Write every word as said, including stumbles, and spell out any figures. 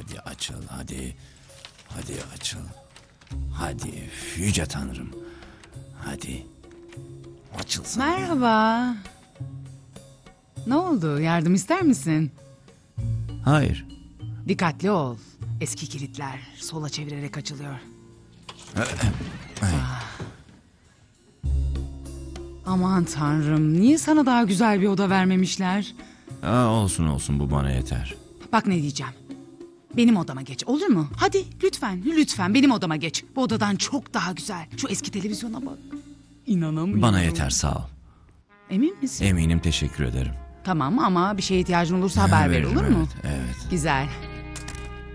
Hadi açıl, hadi. Hadi açıl. Hadi yüce Tanrım. Hadi. Açılsın. Merhaba. Ne oldu? Yardım ister misin? Hayır. Dikkatli ol. Eski kilitler sola çevirerek açılıyor. Ah. Aman tanrım, niye sana daha güzel bir oda vermemişler? Aa, olsun olsun, bu bana yeter. Bak ne diyeceğim. Benim odama geç, olur mu? Hadi lütfen, lütfen benim odama geç. Bu odadan çok daha güzel. Şu eski televizyona bak. İnanamıyorum. Bana yeter, sağ ol. Emin misin? Eminim, teşekkür ederim. Tamam ama bir şeye ihtiyacın olursa haber ver, Veririm, olur mu? Evet, evet. Güzel.